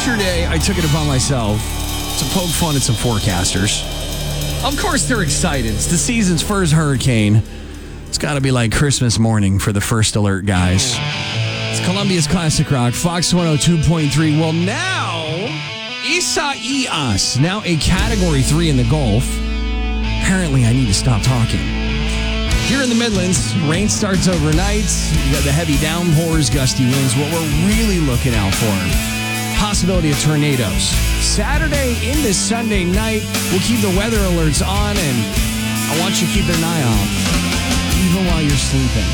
yesterday, I took it upon myself to poke fun at some forecasters. Of course, they're excited. It's the season's first hurricane. It's got to be like Christmas morning for the first alert, guys. It's Columbia's Classic Rock, Fox 102.3. Well, now, Isaias, now a Category 3 in the Gulf. Apparently, I need to stop talking. Here in the Midlands, rain starts overnight. You got the heavy downpours, gusty winds. What we're really looking out for, possibility of tornadoes. Saturday into Sunday night, we'll keep the weather alerts on, and I want you to keep an eye out, even while you're sleeping.